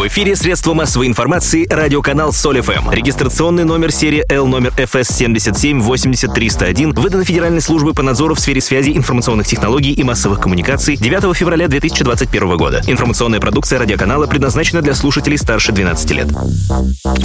В эфире средства массовой информации радиоканал Соль ФМ. Регистрационный номер серии L номер ФС 7780301 выдан Федеральной службой по надзору в сфере связи, информационных технологий и массовых коммуникаций 9 февраля 2021 года. Информационная продукция радиоканала предназначена для слушателей старше 12 лет.